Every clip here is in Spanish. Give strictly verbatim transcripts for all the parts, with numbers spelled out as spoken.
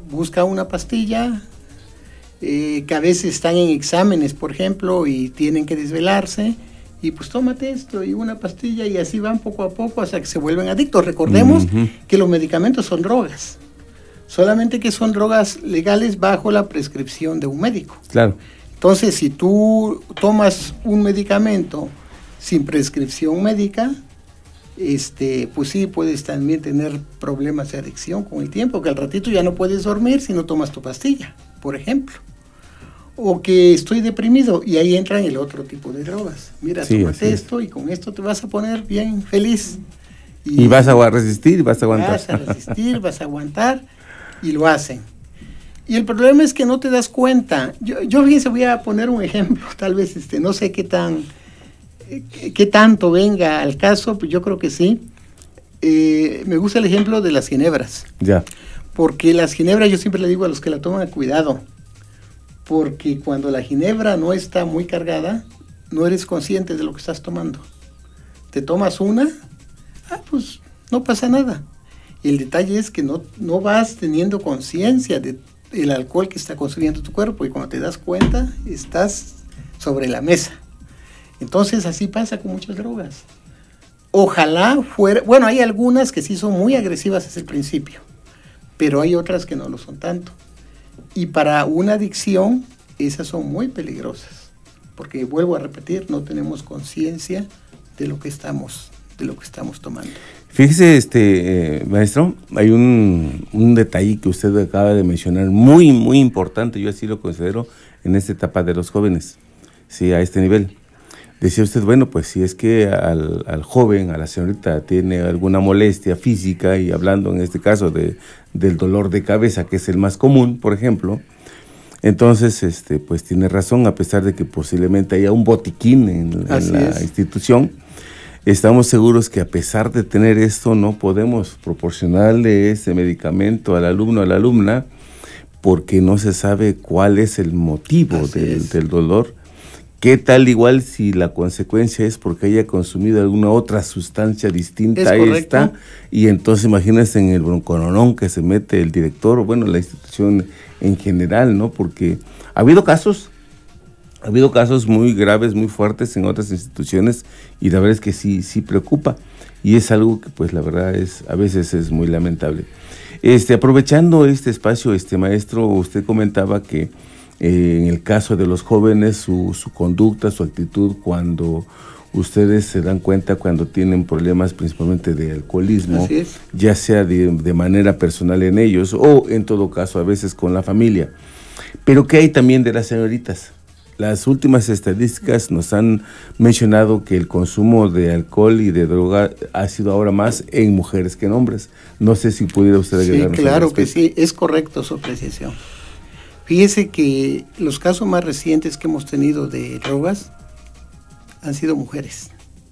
busca una pastilla, eh, que a veces están en exámenes, por ejemplo, y tienen que desvelarse, y pues tómate esto y una pastilla, y así van poco a poco hasta que se vuelven adictos. Recordemos uh-huh. que los medicamentos son drogas, solamente que son drogas legales bajo la prescripción de un médico. Claro. Entonces, si tú tomas un medicamento sin prescripción médica, este, pues sí, puedes también tener problemas de adicción con el tiempo, que al ratito ya no puedes dormir si no tomas tu pastilla, por ejemplo. O que estoy deprimido, y ahí entran el otro tipo de drogas. Mira, sí, tómate esto y con esto te vas a poner bien feliz. Y, y vas a resistir, vas a aguantar. Vas a resistir, vas a aguantar, y lo hacen. Y el problema es que no te das cuenta. Yo, yo fíjense, voy a poner un ejemplo, tal vez, este, no sé qué tan, qué, qué tanto venga al caso, pues yo creo que sí. Eh, me gusta el ejemplo de las ginebras. Ya. Porque las ginebras, yo siempre le digo a los que la toman, cuidado. Porque cuando la ginebra no está muy cargada, no eres consciente de lo que estás tomando. Te tomas una, ah, pues no pasa nada. Y el detalle es que no, no vas teniendo conciencia de el alcohol que está consumiendo tu cuerpo, y cuando te das cuenta, estás sobre la mesa. Entonces así pasa con muchas drogas. Ojalá fuera, bueno, hay algunas que sí son muy agresivas desde el principio, pero hay otras que no lo son tanto. Y para una adicción, esas son muy peligrosas, porque vuelvo a repetir, no tenemos conciencia de lo que estamos, de lo que estamos tomando. Fíjese, este eh, maestro, hay un, un detalle que usted acaba de mencionar, muy, muy importante, yo así lo considero en esta etapa de los jóvenes, sí, a este nivel. Decía usted, bueno, pues si es que al, al joven, a la señorita, tiene alguna molestia física, y hablando en este caso de, del dolor de cabeza, que es el más común, por ejemplo, entonces, este, pues tiene razón, a pesar de que posiblemente haya un botiquín en, en la es. institución. Estamos seguros que a pesar de tener esto, no podemos proporcionarle ese medicamento al alumno o a la alumna, porque no se sabe cuál es el motivo del, del dolor. ¿Qué tal igual si la consecuencia es porque haya consumido alguna otra sustancia distinta a esta? Y entonces imagínense en el broncononón que se mete el director, o bueno, la institución en general, ¿no? Porque ha habido casos... Ha habido casos muy graves, muy fuertes en otras instituciones, y la verdad es que sí, sí preocupa, y es algo que pues la verdad es, a veces es muy lamentable. Este, aprovechando este espacio, este maestro, usted comentaba que eh, en el caso de los jóvenes, su, su conducta, su actitud, cuando ustedes se dan cuenta cuando tienen problemas principalmente de alcoholismo, ya sea de, de manera personal en ellos, o en todo caso a veces con la familia. Pero ¿qué hay también de las señoritas? Las últimas estadísticas nos han mencionado que el consumo de alcohol y de droga ha sido ahora más en mujeres que en hombres. No sé si pudiera usted agregarnos. Sí, claro que sí, es correcto su apreciación. Fíjese que los casos más recientes que hemos tenido de drogas han sido mujeres.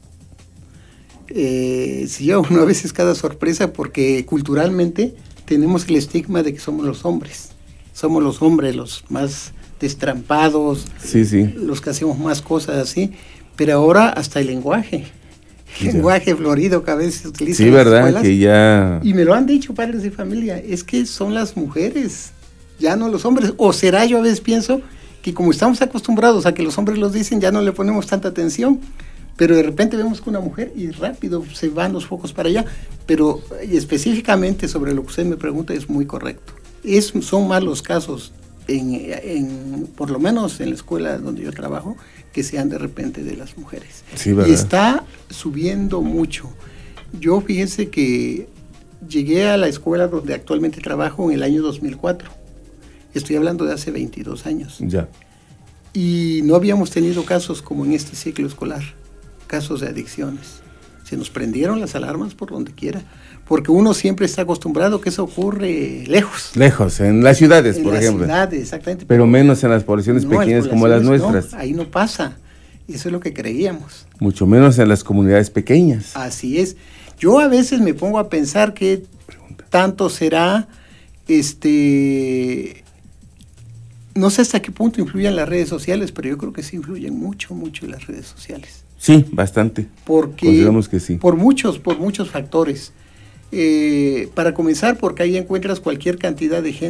Eh, si yo uno a veces cada sorpresa, porque culturalmente tenemos el estigma de que somos los hombres. Somos los hombres los más destrampados, sí, sí. los que hacemos más cosas así, pero ahora hasta el lenguaje, el lenguaje florido que a veces se utiliza sí, en las verdad, escuelas, que ya... y me lo han dicho padres de familia, es que son las mujeres, ya no los hombres, o será, yo a veces pienso que como estamos acostumbrados a que los hombres los dicen, ya no le ponemos tanta atención, pero de repente vemos que una mujer y rápido se van los focos para allá, pero específicamente sobre lo que usted me pregunta es muy correcto, es, son más los casos En, en, por lo menos en la escuela donde yo trabajo, que sean de repente de las mujeres. Sí, y está subiendo mucho. Yo fíjense que llegué a la escuela donde actualmente trabajo en el año dos mil cuatro. Estoy hablando de hace veintidós años. Ya. Y no habíamos tenido casos como en este ciclo escolar, casos de adicciones. Se nos prendieron las alarmas por donde quiera. Porque uno siempre está acostumbrado que eso ocurre lejos. Lejos, en las ciudades, en por las ejemplo. Ciudades, exactamente. Pero menos en las poblaciones no, pequeñas como las nuestras. No, ahí no pasa. Eso es lo que creíamos. Mucho menos en las comunidades pequeñas. Así es. Yo a veces me pongo a pensar que Pregunta. tanto será, este, no sé hasta qué punto influyen las redes sociales, pero yo creo que sí influyen mucho, mucho las redes sociales. Sí, bastante. Porque consideramos que sí. Por muchos, por muchos factores. Eh, para comenzar, porque ahí encuentras cualquier cantidad de gente